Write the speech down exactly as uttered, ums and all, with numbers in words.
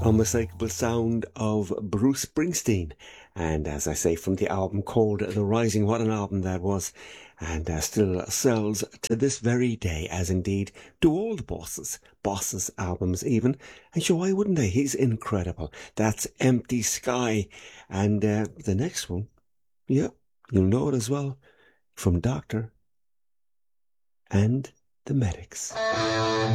unmistakable sound of Bruce Springsteen. And as I say, from the album called The Rising, what an album that was. And uh, still sells to this very day, as indeed do all the Bosses, Bosses albums even. And sure, why wouldn't they? He's incredible. That's Empty Sky. And uh, the next one, yeah, you'll know it as well, from Doctor and the Medics.